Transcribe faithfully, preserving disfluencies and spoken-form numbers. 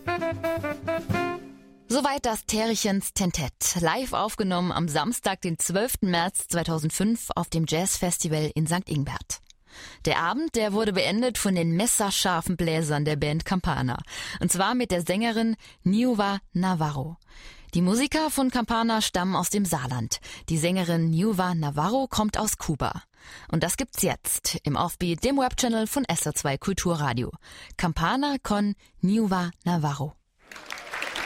Soweit das Terrichens Tentett, live aufgenommen am Samstag, den zwölften März zweitausendfünf auf dem Jazzfestival in Sankt Ingbert. Der Abend, der wurde beendet von den messerscharfen Bläsern der Band Campana. Und zwar mit der Sängerin Niuva Navarro. Die Musiker von Campana stammen aus dem Saarland. Die Sängerin Niuva Navarro kommt aus Kuba. Und das gibt's jetzt im Offbeat, dem Webchannel von S R zwei Kulturradio. Campana con Niuva Navarro.